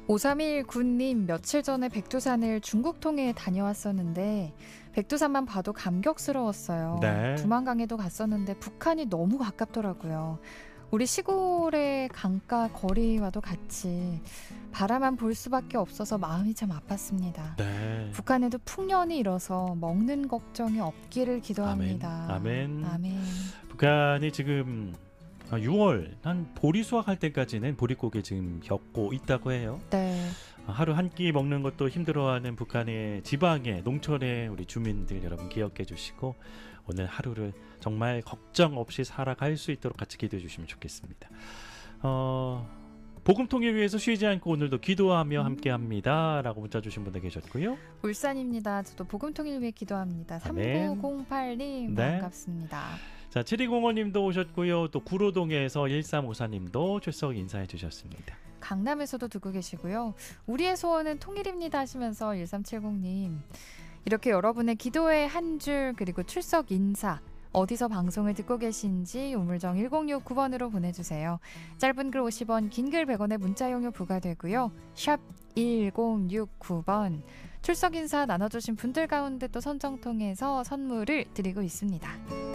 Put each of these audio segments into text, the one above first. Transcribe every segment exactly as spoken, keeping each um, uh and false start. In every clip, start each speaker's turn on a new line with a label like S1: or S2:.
S1: 오삼일구님 며칠 전에 백두산을 중국 통해에 다녀왔었는데 백두산만 봐도 감격스러웠어요.
S2: 네.
S1: 두만강에도 갔었는데 북한이 너무 가깝더라고요. 우리 시골의 강가 거리와도 같이 바라만 볼 수밖에 없어서 마음이 참 아팠습니다.
S2: 네.
S1: 북한에도 풍년이 일어서 먹는 걱정이 없기를 기도합니다.
S2: 아멘. 아멘.
S1: 아멘.
S2: 북한이 지금 유월 한 보리 수확할 때까지는 보릿고개 지금 겪고 있다고 해요.
S1: 네.
S2: 하루 한 끼 먹는 것도 힘들어하는 북한의 지방의 농촌의 우리 주민들 여러분 기억해 주시고 오늘 하루를 정말 걱정 없이 살아갈 수 있도록 같이 기도해 주시면 좋겠습니다. 어, 복음 통일 위해서 쉬지 않고 오늘도 기도하며
S1: 음.
S2: 함께합니다 라고 문자 주신 분들 계셨고요.
S1: 울산입니다. 저도 복음 통일 위해 기도합니다.
S2: 아멘.
S1: 삼구공팔님
S2: 네.
S1: 반갑습니다.
S2: 자, 칠이공오님도 오셨고요. 또 구로동에서 일삼오사님도 출석 인사해 주셨습니다.
S1: 강남에서도 듣고 계시고요. 우리의 소원은 통일입니다 하시면서 일삼칠공님 이렇게 여러분의 기도의 한 줄 그리고 출석 인사 어디서 방송을 듣고 계신지 우물정 일공육구 번으로 보내주세요. 짧은 글 오십 원 긴 글 백 원의 문자 용료 부과되고요. 샵 일공육구 번 출석 인사 나눠주신 분들 가운데 또 선정 통해서 선물을 드리고 있습니다.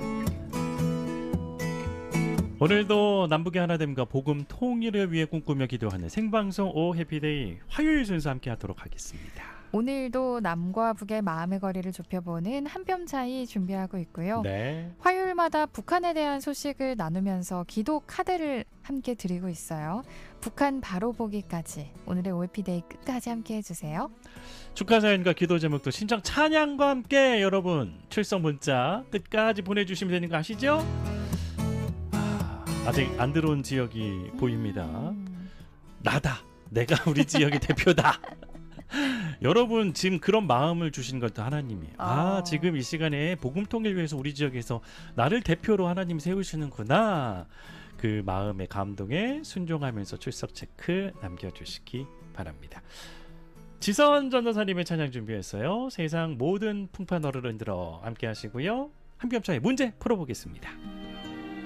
S2: 오늘도 남북의 하나됨과 복음 통일을 위해 꿈꾸며 기도하는 생방송 오 해피데이 화요일 순서 함께 하도록 하겠습니다.
S1: 오늘도 남과 북의 마음의 거리를 좁혀보는 한 뼘 차이 준비하고 있고요.
S2: 네.
S1: 화요일마다 북한에 대한 소식을 나누면서 기도 카드를 함께 드리고 있어요. 북한 바로 보기까지 오늘의 오해피데이 끝까지 함께 해주세요.
S2: 축하 사연과 기도 제목도 신청 찬양과 함께 여러분 출석 문자 끝까지 보내주시면 되는 거 아시죠? 아, 아직 안 들어온 지역이 보입니다.
S1: 음.
S2: 나다. 내가 우리 지역의 대표다. 여러분 지금 그런 마음을 주신 것도 하나님이에요. 아,
S1: 아. 지금
S2: 이 시간에 복음 통일 위해서 우리 지역에서 나를 대표로 하나님 세우시는구나. 그 마음의 감동에 순종하면서 출석 체크 남겨주시기 바랍니다. 지선 전도사님의 찬양 준비했어요. 세상 모든 풍파 너를 흔들어 함께 하시고요. 한 뼘 차이 문제 풀어보겠습니다.